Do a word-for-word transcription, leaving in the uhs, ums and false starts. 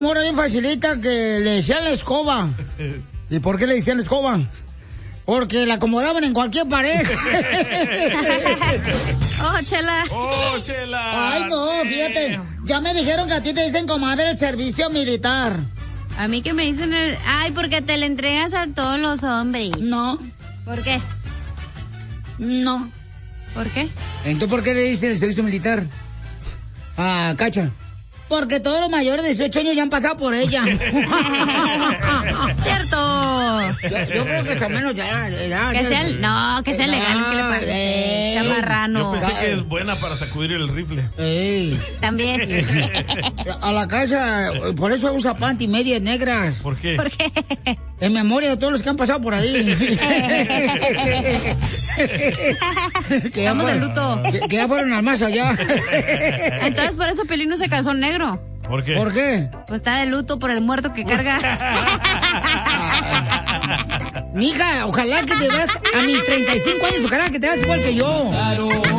Ahora bien facilita que le decían la escoba. ¿Y por qué le decían la escoba? Porque la acomodaban en cualquier pared. Oh, Chela. Oh, Chela. Ay, no, fíjate. Ya me dijeron que a ti te dicen comadre el servicio militar. A mí que me dicen el... Ay, porque te le entregas a todos los hombres. No. ¿Por qué? No. ¿Por qué? Entonces, ¿por qué le dicen el servicio militar? Ah, Cacha. Porque todos los mayores de dieciocho años ya han pasado por ella. ¡Cierto! Yo, yo creo que hasta menos ya... ya que ya, sea, no, que sea legal, ¿qué le pasa? Eh, Sea marrano. Yo pensé que es buena para sacudir el rifle. Ey. También. A la casa, por eso usa panty medias negras. ¿Por qué? ¿Por qué? En memoria de todos los que han pasado por ahí. que, ya Estamos de fueron, luto. que, que ya fueron al más allá. Entonces, por eso Pelín no se calzó negro. ¿Por qué? ¿Por qué? Pues está de luto por el muerto que carga. Mija, ojalá que te veas a mis treinta y cinco años, ojalá que te veas igual que yo.